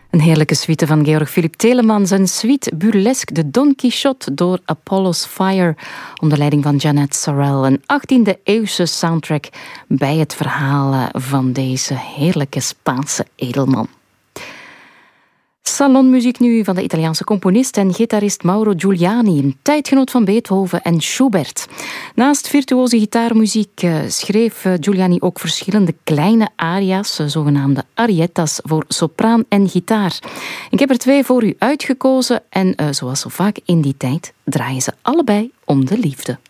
Een heerlijke suite van Georg Philipp Telemans. Een suite burlesque de Don Quixote door Apollo's Fire onder leiding van Jeanette Sorrell. Een 18e-eeuwse soundtrack bij het verhaal van deze heerlijke Spaanse edelman. Salonmuziek nu van de Italiaanse componist en gitarist Mauro Giuliani, een tijdgenoot van Beethoven en Schubert. Naast virtuoze gitaarmuziek schreef Giuliani ook verschillende kleine aria's, zogenaamde ariettas voor sopraan en gitaar. Ik heb er 2 voor u uitgekozen en zoals zo vaak in die tijd draaien ze allebei om de liefde.